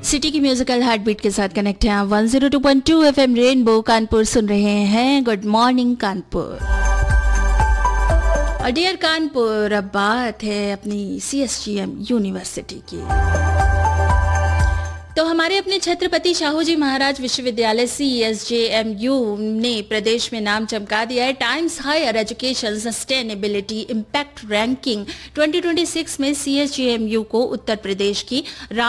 City की musical heart beat के साथ कनेक्ट हैं आप 102.2 एफएम रेनबो कानपुर सुन रहे हैं। Good morning Kanpur. और डियर कानपुर, अब बात है अपनी सीएसजीएम यूनिवर्सिटी की। तो हमारे अपने छत्रपति शाहूजी महाराज विश्वविद्यालय सीएसजेएमयू ने प्रदेश में नाम चमका दिया है। Times higher education sustainability impact ranking 2026 में सीएसजेएमयू को उत्तर प्रदेश की